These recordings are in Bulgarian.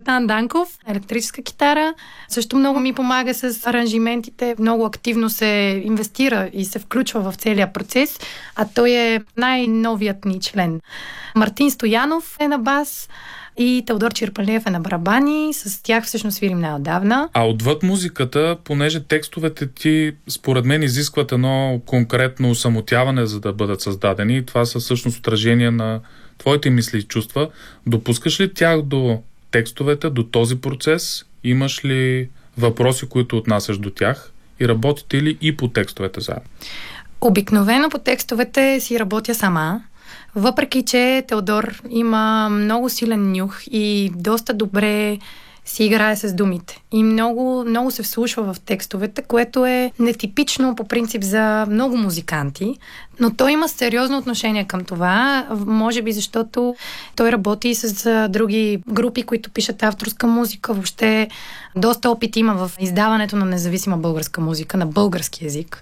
Цветан Данков, електрическа китара. Също много ми помага с аранжиментите. Много активно се инвестира и се включва в целия процес, а той е най-новият ни член. Мартин Стоянов е на бас и Теодор Чирпалиев е на барабани. С тях всъщност свирим най-отдавна. А отвъд музиката, понеже текстовете ти според мен изискват едно конкретно самотяване, за да бъдат създадени, това са всъщност отражения на твоите мисли и чувства, допускаш ли тях до текстовете, до този процес? Имаш ли въпроси, които отнасяш до тях? И работите ли и по текстовете заедно? Обикновено по текстовете си работя сама, въпреки че Теодор има много силен нюх и доста добре си играе с думите. И много, много се вслушва в текстовете, което е нетипично по принцип за много музиканти, но той има сериозно отношение към това, може би защото той работи с други групи, които пишат авторска музика. Въобще доста опит има в издаването на независима българска музика на български език.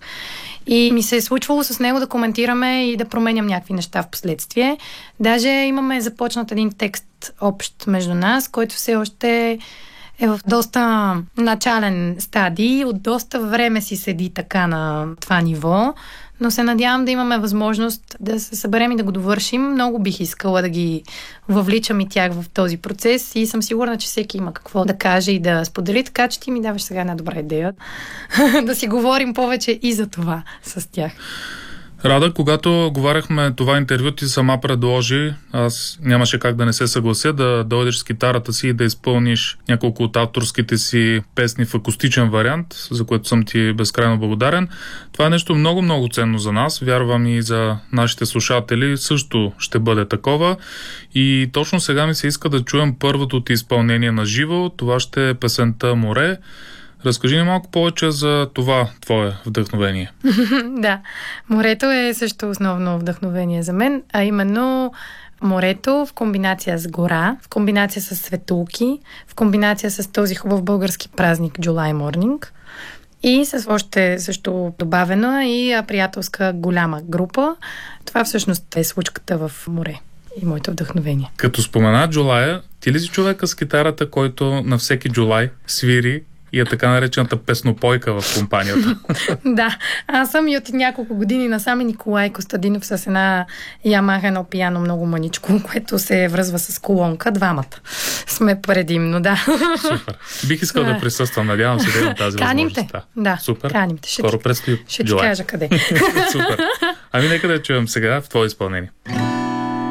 И ми се е случвало с него да коментираме и да променям някакви неща в последствие. Даже имаме започнат един текст общ между нас, който все още е в доста начален стадий. От доста време си седи така на това ниво, но се надявам да имаме възможност да се съберем и да го довършим. Много бих искала да ги въвличам и тях в този процес и съм сигурна, че всеки има какво да каже и да сподели, така че ти ми даваш сега една добра идея да си говорим повече и за това с тях. Рада, когато говорихме това интервю, ти сама предложи, аз нямаше как да не се съглася, да дойдеш с китарата си и да изпълниш няколко от авторските си песни в акустичен вариант, за което съм ти безкрайно благодарен. Това е нещо много ценно за нас, вярвам и за нашите слушатели също ще бъде такова. И точно сега ми се иска да чуем първото ти изпълнение на живо, това ще е песента "Море". Разкажи ни малко повече за това твое вдъхновение. Да, морето е също основно вдъхновение за мен, а именно морето в комбинация с гора, в комбинация с светулки, в комбинация с този хубав български празник July Morning и с още също добавена и приятелска голяма група. Това всъщност е случката в море и моето вдъхновение. Като спомена Джулая, ти ли си човека с китарата, който на всеки Джулай свири и е така наречената песнопойка в компанията? Да, аз съм и от няколко години насам Николай Костадинов с една Ямаха, едно пияно много маничко, което се връзва с колонка. Двамата сме предимно, да. Супер. Бих искал да присъствам, надявам се да имам тази възможност. Да, супер. каним те. Скоро предстои. Ще ти кажа къде. Супер. Ами нека да чуем сега в твое изпълнение.